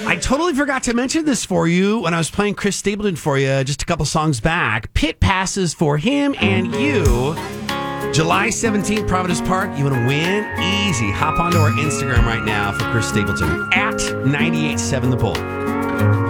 I totally forgot to mention this for you when I was playing Chris Stapleton for you just a couple songs back. Pit passes for him and you. July 17th, Providence Park. You want to win? Easy. Hop onto our Instagram right now for Chris Stapleton at 98.7 The Bull.